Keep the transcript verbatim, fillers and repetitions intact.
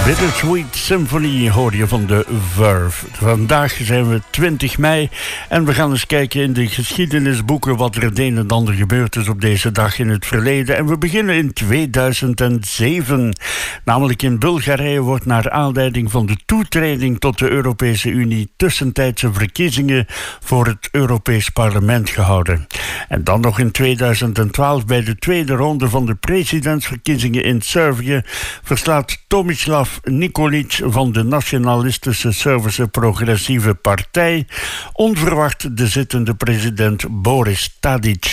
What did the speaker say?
Bittersweet Symphony hoor je van de Verve. Vandaag zijn we twintig mei en we gaan eens kijken in de geschiedenisboeken wat er het een en ander gebeurd is op deze dag in het verleden. En we beginnen in tweeduizend zeven. Namelijk in Bulgarije wordt naar aanleiding van de toetreding tot de Europese Unie tussentijdse verkiezingen voor het Europees Parlement gehouden. En dan nog in tweeduizend twaalf bij de tweede ronde van de presidentsverkiezingen in Servië verslaat Tomislav Nikolic van de nationalistische Servische Progressieve Partij onverwacht de zittende president Boris Tadic.